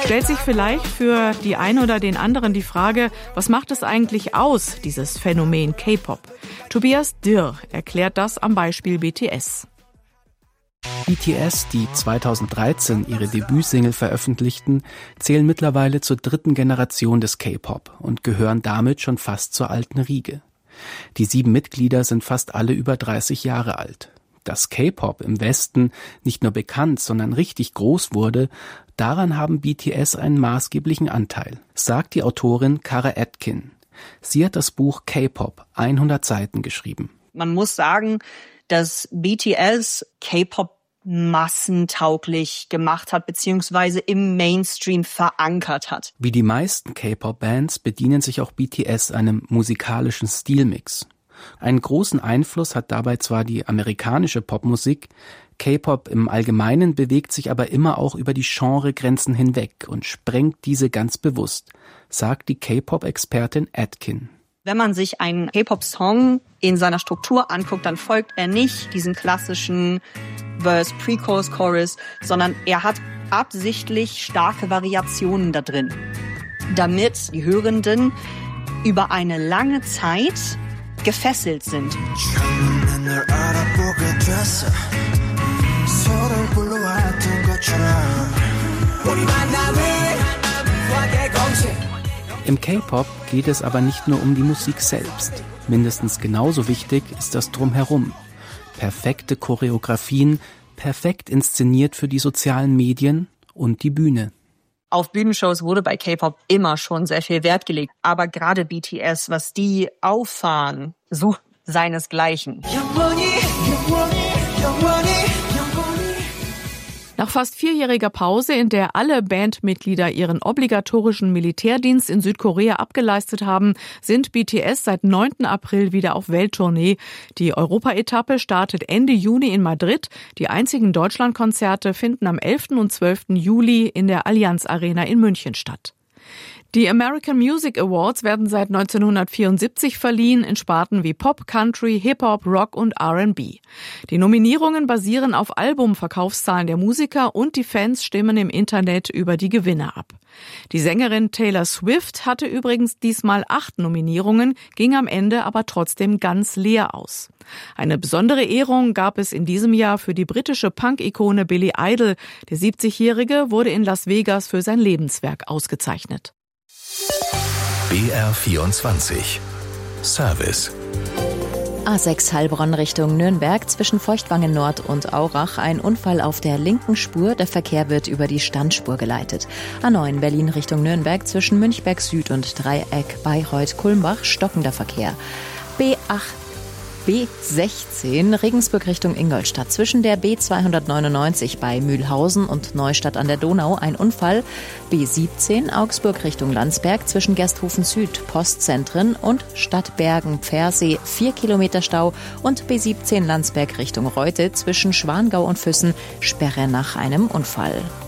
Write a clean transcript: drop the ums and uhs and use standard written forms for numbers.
Stellt sich vielleicht für die einen oder den anderen die Frage, was macht es eigentlich aus, dieses Phänomen K-Pop? Tobias Dirr erklärt das am Beispiel BTS. BTS, die 2013 ihre Debütsingle veröffentlichten, zählen mittlerweile zur dritten Generation des K-Pop und gehören damit schon fast zur alten Riege. Die 7 Mitglieder sind fast alle über 30 Jahre alt. Dass K-Pop im Westen nicht nur bekannt, sondern richtig groß wurde, daran haben BTS einen maßgeblichen Anteil, sagt die Autorin Kara Atkin. Sie hat das Buch K-Pop 100 Seiten geschrieben. Man muss sagen, dass BTS K-Pop massentauglich gemacht hat, beziehungsweise im Mainstream verankert hat. Wie die meisten K-Pop-Bands bedienen sich auch BTS einem musikalischen Stilmix. Einen großen Einfluss hat dabei zwar die amerikanische Popmusik, K-Pop im Allgemeinen bewegt sich aber immer auch über die Genregrenzen hinweg und sprengt diese ganz bewusst, sagt die K-Pop-Expertin Atkin. Wenn man sich einen K-Pop-Song in seiner Struktur anguckt, dann folgt er nicht diesem klassischen Verse, Pre-Chorus, Chorus, sondern er hat absichtlich starke Variationen da drin, damit die Hörenden über eine lange Zeit gefesselt sind. Im K-Pop geht es aber nicht nur um die Musik selbst. Mindestens genauso wichtig ist das Drumherum. Perfekte Choreografien, perfekt inszeniert für die sozialen Medien und die Bühne. Auf Bühnenshows wurde bei K-Pop immer schon sehr viel Wert gelegt. Aber gerade BTS, was die auffahren, sucht seinesgleichen. Nach fast 4-jähriger Pause, in der alle Bandmitglieder ihren obligatorischen Militärdienst in Südkorea abgeleistet haben, sind BTS seit 9. April wieder auf Welttournee. Die Europa-Etappe startet Ende Juni in Madrid. Die einzigen Deutschlandkonzerte finden am 11. und 12. Juli in der Allianz Arena in München statt. Die American Music Awards werden seit 1974 verliehen in Sparten wie Pop, Country, Hip-Hop, Rock und R&B. Die Nominierungen basieren auf Albumverkaufszahlen der Musiker und die Fans stimmen im Internet über die Gewinner ab. Die Sängerin Taylor Swift hatte übrigens diesmal 8 Nominierungen, ging am Ende aber trotzdem ganz leer aus. Eine besondere Ehrung gab es in diesem Jahr für die britische Punk-Ikone Billy Idol. Der 70-Jährige wurde in Las Vegas für sein Lebenswerk ausgezeichnet. BR24 Service. A6 Heilbronn Richtung Nürnberg zwischen Feuchtwangen Nord und Aurach. Ein Unfall auf der linken Spur. Der Verkehr wird über die Standspur geleitet. A9 Berlin Richtung Nürnberg zwischen Münchberg Süd und Dreieck Bayreuth-Kulmbach. Stockender Verkehr. B16 Regensburg Richtung Ingolstadt. Zwischen der B299 bei Mühlhausen und Neustadt an der Donau ein Unfall. B17 Augsburg Richtung Landsberg zwischen Gersthofen Süd, Postzentren und Stadtbergen-Pfersee 4 Kilometer Stau und B17 Landsberg Richtung Reute zwischen Schwangau und Füssen Sperre nach einem Unfall.